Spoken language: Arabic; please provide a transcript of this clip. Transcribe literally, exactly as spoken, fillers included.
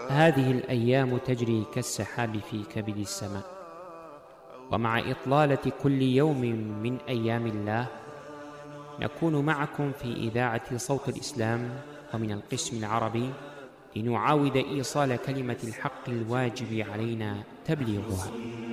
هذه الأيام تجري كالسحاب في كبد السماء، ومع إطلالة كل يوم من أيام الله نكون معكم في إذاعة صوت الإسلام ومن القسم العربي لنعاود إيصال كلمة الحق الواجب علينا تبليغها.